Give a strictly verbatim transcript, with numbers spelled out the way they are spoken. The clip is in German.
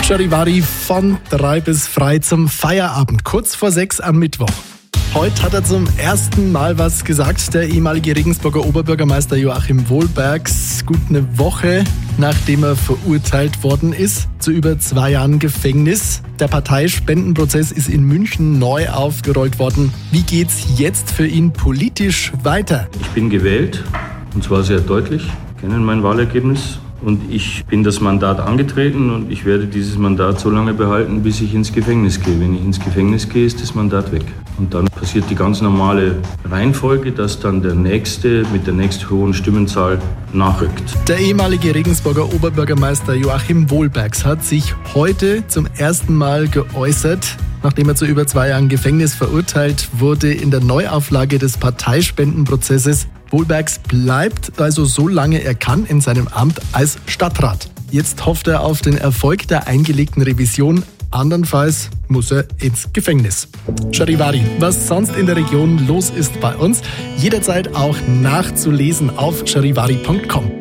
Charivari von drei bis frei zum Feierabend, kurz vor sechs am Mittwoch. Heute hat er zum ersten Mal was gesagt, der ehemalige Regensburger Oberbürgermeister Joachim Wohlbergs. Gut eine Woche, nachdem er verurteilt worden ist, zu über zwei Jahren Gefängnis. Der Parteispendenprozess ist in München neu aufgerollt worden. Wie geht's jetzt für ihn politisch weiter? Ich bin gewählt, und zwar sehr deutlich, kennen mein Wahlergebnis. Und ich bin das Mandat angetreten und ich werde dieses Mandat so lange behalten, bis ich ins Gefängnis gehe. Wenn ich ins Gefängnis gehe, ist das Mandat weg. Und dann passiert die ganz normale Reihenfolge, dass dann der Nächste mit der nächsthohen Stimmenzahl nachrückt. Der ehemalige Regensburger Oberbürgermeister Joachim Wohlbergs hat sich heute zum ersten Mal geäußert, nachdem er zu über zwei Jahren Gefängnis verurteilt wurde in der Neuauflage des Parteispendenprozesses. Wohlbergs bleibt also so lange er kann in seinem Amt als Stadtrat. Jetzt hofft er auf den Erfolg der eingelegten Revision. Andernfalls muss er ins Gefängnis. Charivari, was sonst in der Region los ist bei uns, jederzeit auch nachzulesen auf charivari punkt com.